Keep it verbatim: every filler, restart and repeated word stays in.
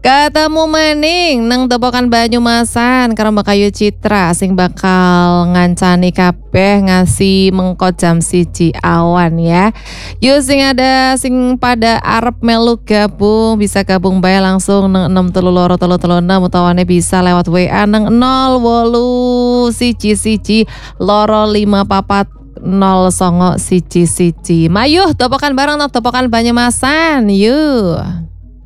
Ketemu maning nang Topokan Banyumasan karo Mbak Ayu Citra sing bakal ngancani kabeh ngasih mengko jam siji awan ya. Yuk sing ada sing pada arep melu gabung bisa gabung bae langsung nang enam telu loro telu telu enam utawane bisa lewat W A nang nol wolu siji siji loro lima papat nol songo siji siji. Mayuh topokan bareng nang Topokan Banyumasan. Yuk.